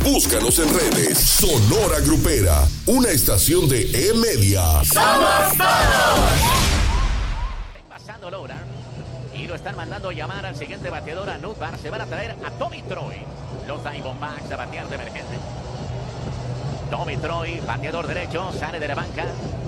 Búscanos en redes. Sonora Grupera, una estación de E-Media. ¡Somos todos! Pasando Lora. Y lo están mandando llamar al siguiente bateador, a Nutbar. Se van a traer a Tommy Troy. Los Diamondbacks a batear de emergente. Tommy Troy, bateador derecho, sale de la banca.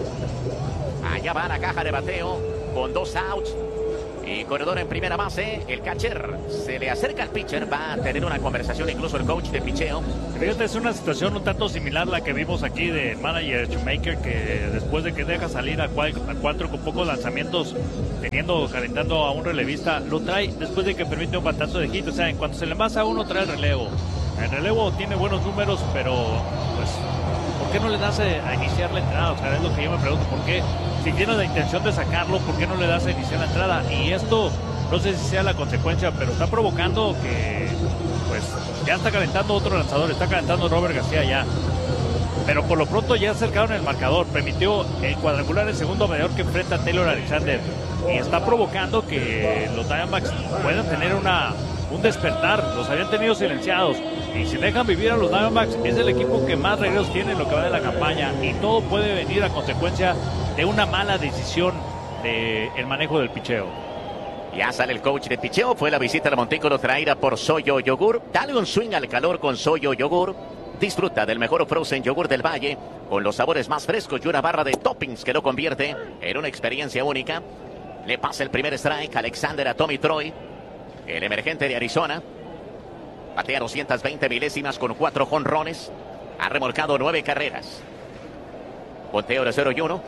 Allá va la caja de bateo con 2 outs. Y corredor en primera base, el catcher se le acerca al pitcher, va a tener una conversación incluso el coach de picheo. Fíjate, es una situación un tanto similar a la que vimos aquí de manager Shoemaker, que después de que deja salir a 4 con pocos lanzamientos, calentando a un relevista, lo trae después de que permite un batazo de hit. O sea, en cuanto se le envasa a uno, trae el relevo. El relevo tiene buenos números, pero pues, ¿por qué no le das a iniciar la entrada? O sea, es lo que yo me pregunto, ¿por qué? Si tienes la intención de sacarlo, ¿por qué no le das a iniciar la entrada? Y esto, no sé si sea la consecuencia, pero está provocando que, pues, ya está calentando otro lanzador, está calentando Robert García ya. Pero por lo pronto ya acercaron el marcador, permitió el cuadrangular el segundo bateador que enfrenta a Taylor Alexander. Y está provocando que los Diamondbacks puedan tener un despertar. Los habían tenido silenciados. Y si dejan vivir a los Diamondbacks, es el equipo que más regresos tiene en lo que va de la campaña. Y todo puede venir a consecuencia de una mala decisión del manejo del picheo. Ya sale el coach de picheo. Fue la visita al montículo traída por Soyo Yogur. Dale un swing al calor con Soyo Yogur. Disfruta del mejor frozen yogur del Valle, con los sabores más frescos y una barra de toppings que lo convierte en una experiencia única. Le pasa el primer strike Alexander a Tommy Troy, el emergente de Arizona. Batea 220 milésimas con 4 jonrones. Ha remolcado 9 carreras. Conteo de 0-1.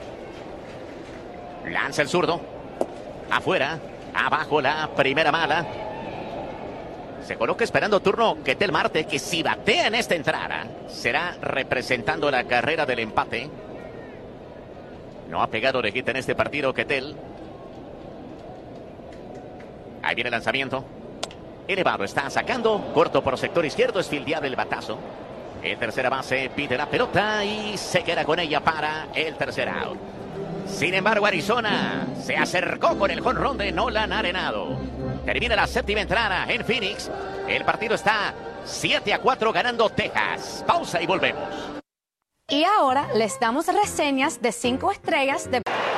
Lanza el zurdo. Afuera. Abajo la primera mala. Se coloca esperando turno Ketel Marte, que si batea en esta entrada, será representando la carrera del empate. No ha pegado de hit en este partido Ketel. Ahí viene el lanzamiento. Elevado, está sacando. Corto por sector izquierdo, es fildeado el batazo. El tercera base pide la pelota y se queda con ella para el tercer out. Sin embargo, Arizona se acercó con el jonrón de Nolan Arenado. Termina la séptima entrada en Phoenix. El partido está 7-4 ganando Texas. Pausa y volvemos. Y ahora les damos reseñas de 5 estrellas de...